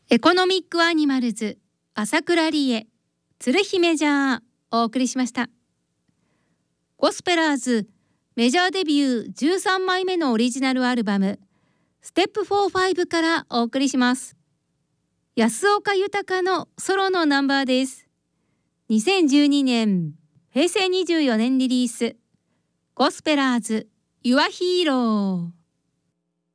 エコノミックアニマルズ朝倉理恵鶴姫ジャーお送りしました。ゴスペラーズメジャーデビュー13枚目のオリジナルアルバムステップ45からお送りします。安岡豊のソロのナンバーです。2012年平成24年リリースゴスペラーズ Your Hero。